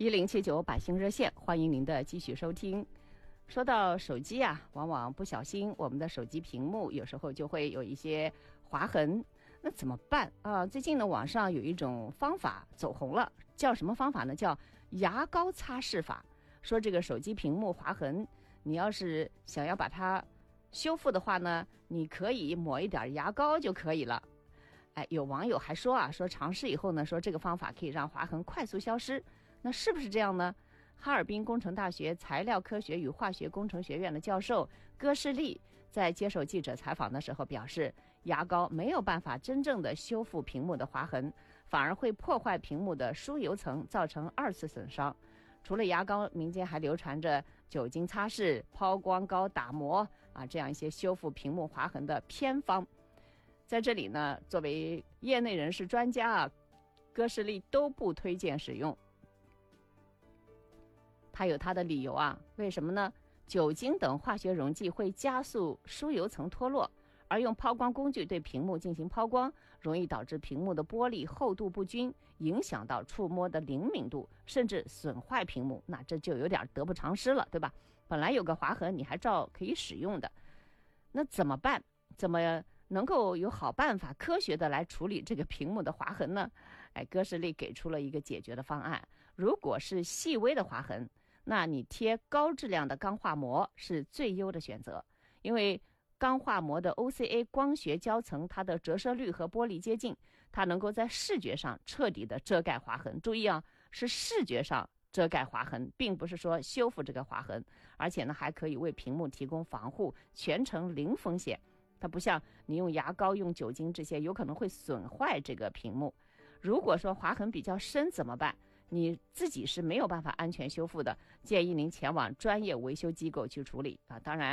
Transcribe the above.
1079百姓热线，欢迎您的继续收听。说到手机啊，往往不小心我们的手机屏幕有时候就会有一些划痕，那怎么办啊？最近呢，网上有一种方法走红了，叫什么方法呢？叫牙膏擦拭法。说这个手机屏幕划痕，你要是想要把它修复的话呢，你可以抹一点牙膏就可以了。有网友还说说尝试以后呢，说这个方法可以让划痕快速消失。那是不是这样呢？哈尔滨工程大学材料科学与化学工程学院的教授戈世利在接受记者采访的时候表示，牙膏没有办法真正的修复屏幕的划痕，反而会破坏屏幕的疏油层，造成二次损伤。除了牙膏，民间还流传着酒精擦拭、抛光膏打磨这样一些修复屏幕划痕的偏方。在这里呢，作为业内人士专家戈世利都不推荐使用。他有他的理由为什么呢？酒精等化学溶剂会加速疏油层脱落，而用抛光工具对屏幕进行抛光，容易导致屏幕的玻璃厚度不均，影响到触摸的灵敏度，甚至损坏屏幕。那这就有点得不偿失了，对吧？本来有个划痕，你还照可以使用的，那怎么办？怎么能够有好办法科学的来处理这个屏幕的划痕呢？戈世利给出了一个解决的方案。如果是细微的划痕，那你贴高质量的钢化膜是最优的选择，因为钢化膜的 OCA 光学胶层，它的折射率和玻璃接近，它能够在视觉上彻底的遮盖划痕。注意是视觉上遮盖划痕，并不是说修复这个划痕，而且呢还可以为屏幕提供防护，全程零风险。它不像你用牙膏、用酒精这些有可能会损坏这个屏幕。如果说划痕比较深怎么办？你自己是没有办法安全修复的，建议您前往专业维修机构去处理当然